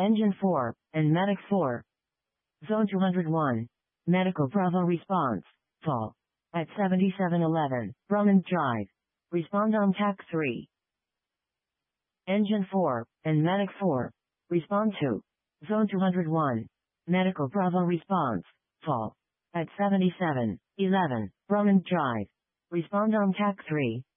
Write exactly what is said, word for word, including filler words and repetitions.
Engine four, and Medic four. Zone two hundred one. Medical Bravo response. Fall. At seventy-seven eleven, Brummond Drive. Respond on T A C three. Engine four, and Medic four. Respond to. Zone two hundred one. Medical Bravo response. Fall. At seventy-seven eleven, Brummond Drive. Respond on T A C three.